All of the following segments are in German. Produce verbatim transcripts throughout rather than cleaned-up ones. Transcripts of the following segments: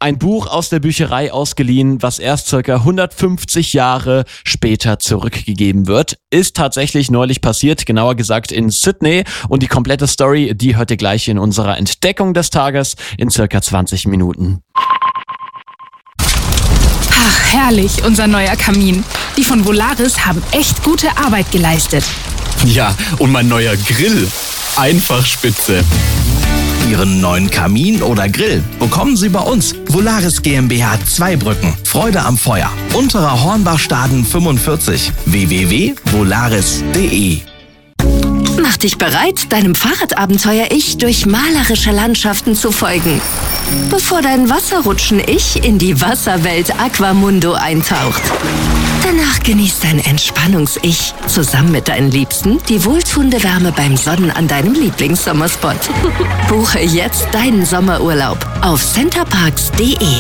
ein Buch aus der Bücherei ausgeliehen, was erst circa hundertfünfzig Jahre später zurückgegeben wird. Ist tatsächlich neulich passiert, genauer gesagt in Sydney. Und die komplette Story, die hört ihr gleich in unserer Entdeckung des Tages in circa zwanzig Minuten. Ach, herrlich, unser neuer Kamin. Die von Volaris haben echt gute Arbeit geleistet. Ja, und mein neuer Grill. Einfach spitze. Ihren neuen Kamin oder Grill bekommen Sie bei uns. Volaris GmbH Zweibrücken. Freude am Feuer. Unterer Hornbachstaden fünfundvierzig. w w w punkt volaris punkt de. Mach dich bereit, deinem Fahrradabenteuer-Ich durch malerische Landschaften zu folgen. Bevor dein Wasserrutschen-Ich in die Wasserwelt Aquamundo eintaucht. Danach genießt dein Entspannungs-Ich zusammen mit deinen Liebsten die wohltuende Wärme beim Sonnen an deinem Lieblingssommerspot. Buche jetzt deinen Sommerurlaub auf centerparks punkt de.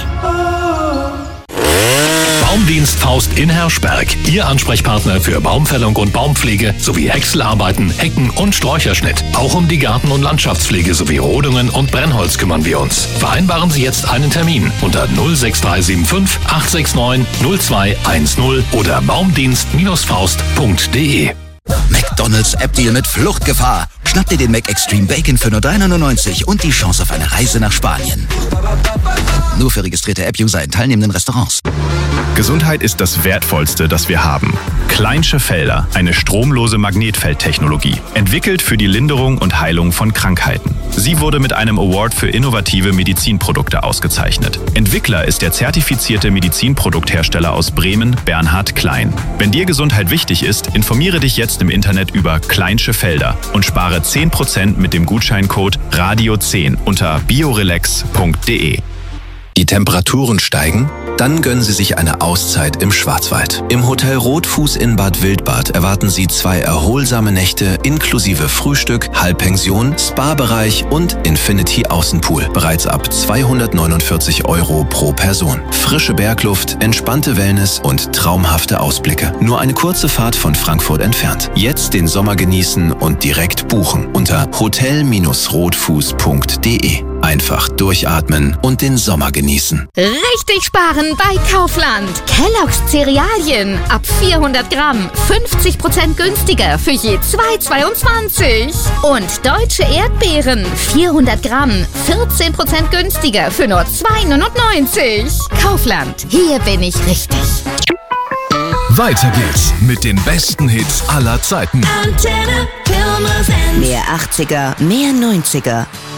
Baumdienst Faust in Herschberg. Ihr Ansprechpartner für Baumfällung und Baumpflege sowie Häckselarbeiten, Hecken- und Sträucherschnitt. Auch um die Garten- und Landschaftspflege sowie Rodungen und Brennholz kümmern wir uns. Vereinbaren Sie jetzt einen Termin unter null sechs drei sieben fünf acht sechs neun null zwei eins null oder baumdienst Faust punkt de. McDonald's App-Deal mit Fluchtgefahr. Schnapp dir den McExtreme Bacon für nur drei neunundneunzig und die Chance auf eine Reise nach Spanien. Nur für registrierte App-User in teilnehmenden Restaurants. Gesundheit ist das Wertvollste, das wir haben. Kleinsche Felder, eine stromlose Magnetfeldtechnologie, entwickelt für die Linderung und Heilung von Krankheiten. Sie wurde mit einem Award für innovative Medizinprodukte ausgezeichnet. Entwickler ist der zertifizierte Medizinprodukthersteller aus Bremen, Bernhard Klein. Wenn dir Gesundheit wichtig ist, informiere dich jetzt im Internet über Kleinsche Felder und spare zehn Prozent mit dem Gutscheincode Radio zehn unter biorelax punkt de. Die Temperaturen steigen? Dann gönnen Sie sich eine Auszeit im Schwarzwald. Im Hotel Rotfuß in Bad Wildbad erwarten Sie zwei erholsame Nächte inklusive Frühstück, Halbpension, Spa-Bereich und Infinity Außenpool. Bereits ab zweihundertneunundvierzig Euro pro Person. Frische Bergluft, entspannte Wellness und traumhafte Ausblicke. Nur eine kurze Fahrt von Frankfurt entfernt. Jetzt den Sommer genießen und direkt buchen unter hotel rotfuß punkt de. Einfach durchatmen und den Sommer genießen. Richtig sparen bei Kaufland. Kellogg's Cerealien ab vierhundert Gramm fünfzig Prozent günstiger für je zwei Euro zweiundzwanzig. Und deutsche Erdbeeren vierhundert Gramm vierzehn Prozent günstiger für nur zwei Euro neunundneunzig. Kaufland, hier bin ich richtig. Weiter geht's mit den besten Hits aller Zeiten. Mehr achtziger, mehr neunziger.